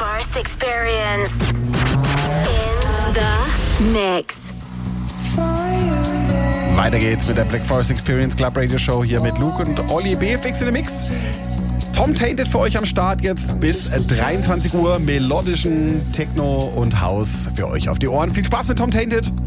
Forest Experience in the Mix. Weiter geht's mit der Black Forest Experience Club Radio Show hier mit Luke und Olli. BFX in the Mix. Tom Tainted für euch am Start jetzt bis 23 Uhr. Melodischen Techno und House für euch auf die Ohren. Viel Spaß mit Tom Tainted.